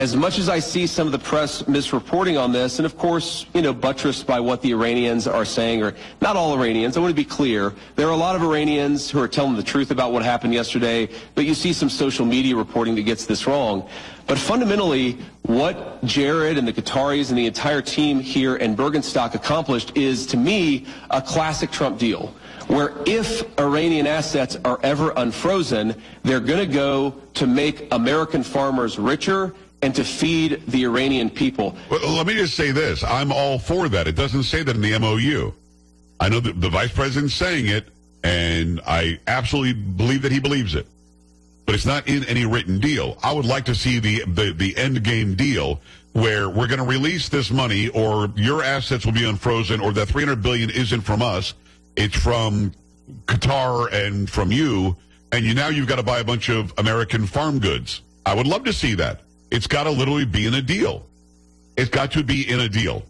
as much as I see some of the press misreporting on this, and of course, buttressed by what the Iranians are saying, or not all Iranians, I want to be clear, there are a lot of Iranians who are telling the truth about what happened yesterday, but you see some social media reporting that gets this wrong. But fundamentally, what Jared and the Qataris and the entire team here in Bergenstock accomplished is, to me, a classic Trump deal, where if Iranian assets are ever unfrozen, they're going to go to make American farmers richer and to feed the Iranian people. Well, let me just say this. I'm all for that. It doesn't say that in the MOU. I know that the vice president's saying it, and I absolutely believe that he believes it. But it's not in any written deal. I would like to see the end game deal where we're going to release this money, or your assets will be unfrozen, or that $300 billion isn't from us. It's from Qatar and from you, and now you've got to buy a bunch of American farm goods. I would love to see that. It's got to literally be in a deal. It's got to be in a deal.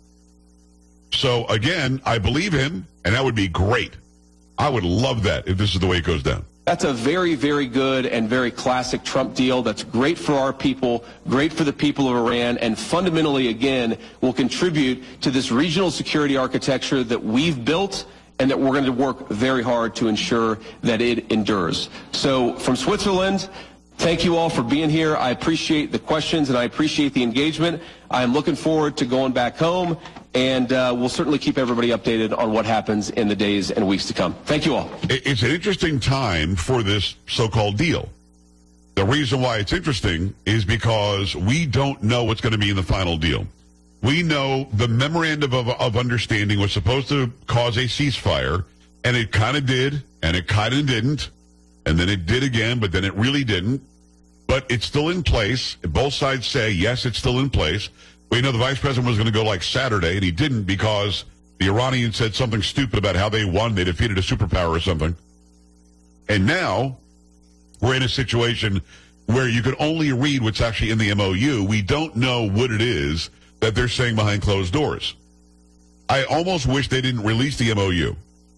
So, again, I believe him, and that would be great. I would love that if this is the way it goes down. That's a very, very good and very classic Trump deal. That's great for our people, great for the people of Iran, and fundamentally, again, will contribute to this regional security architecture that we've built and that we're going to work very hard to ensure that it endures. So, from Switzerland, thank you all for being here. I appreciate the questions and I appreciate the engagement. I'm looking forward to going back home, and we'll certainly keep everybody updated on what happens in the days and weeks to come. Thank you all. It's an interesting time for this so-called deal. The reason why it's interesting is because we don't know what's going to be in the final deal. We know the memorandum of understanding was supposed to cause a ceasefire, and it kind of did, and it kind of didn't, and then it did again, but then it really didn't. But it's still in place. Both sides say, yes, it's still in place. We know the vice president was going to go like Saturday, and he didn't because the Iranians said something stupid about how they won. They defeated a superpower or something. And now we're in a situation where you can only read what's actually in the MOU. We don't know what it is that they're saying behind closed doors. I almost wish they didn't release the MOU.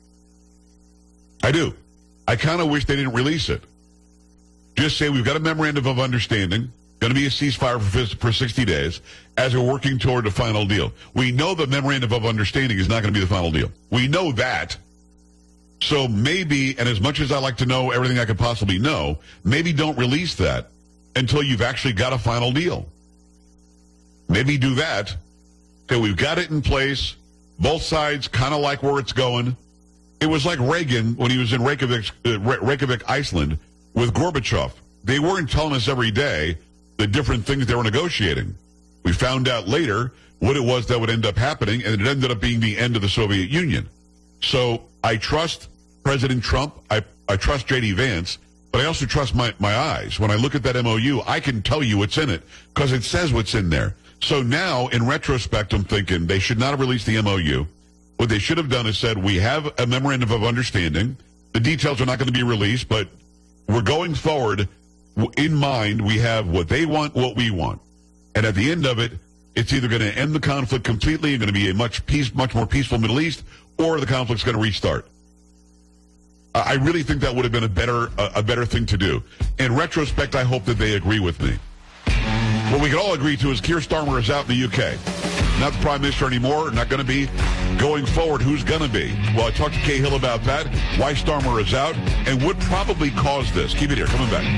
I do. I kind of wish they didn't release it. Just say we've got a memorandum of understanding, going to be a ceasefire for 60 days, as we're working toward a final deal. We know the memorandum of understanding is not going to be the final deal. We know that. So maybe, and as much as I like to know everything I could possibly know, maybe don't release that until you've actually got a final deal. Maybe do that. Okay, we've got it in place. Both sides kind of like where it's going. It was like Reagan when he was in Reykjavik, Iceland, with Gorbachev. They weren't telling us every day the different things they were negotiating. We found out later what it was that would end up happening, and it ended up being the end of the Soviet Union. So I trust President Trump. I trust J.D. Vance, but I also trust my eyes. When I look at that MOU, I can tell you what's in it because it says what's in there. So now, in retrospect, I'm thinking they should not have released the MOU. What they should have done is said, we have a memorandum of understanding. The details are not going to be released, but we're going forward in mind. We have what they want, what we want. And at the end of it, it's either going to end the conflict completely and going to be a much more peaceful Middle East, or the conflict's going to restart. I really think that would have been a better thing to do. In retrospect, I hope that they agree with me. What we can all agree to is Keir Starmer is out in the UK. Not the Prime Minister anymore, not going to be. Going forward, who's going to be? Well, I talked to Kay Hill about that, why Starmer is out, and what probably caused this. Keep it here. Coming back.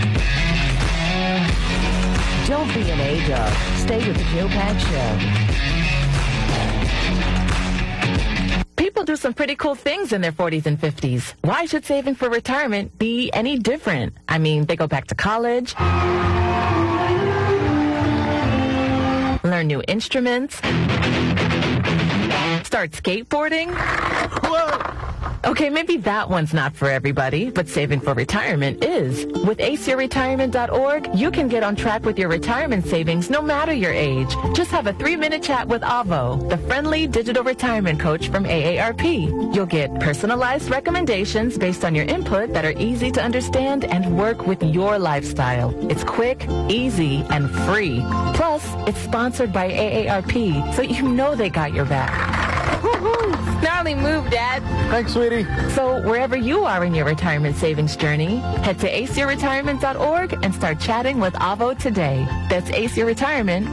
Don't be an A-dog. Stay with the Joe Pags Show. People do some pretty cool things in their 40s and 50s. Why should saving for retirement be any different? I mean, they go back to college, learn new instruments, start skateboarding. Whoa! Okay, maybe that one's not for everybody, but saving for retirement is. With aceyourretirement.org, you can get on track with your retirement savings no matter your age. Just have a 3-minute chat with Avo, the friendly digital retirement coach from AARP. You'll get personalized recommendations based on your input that are easy to understand and work with your lifestyle. It's quick, easy, and free. Plus, it's sponsored by AARP, so you know they got your back. Snarly move, Dad. Thanks, sweetie. So wherever you are in your retirement savings journey, head to aceyourretirement.org and start chatting with Avo today. That's AC Retirement.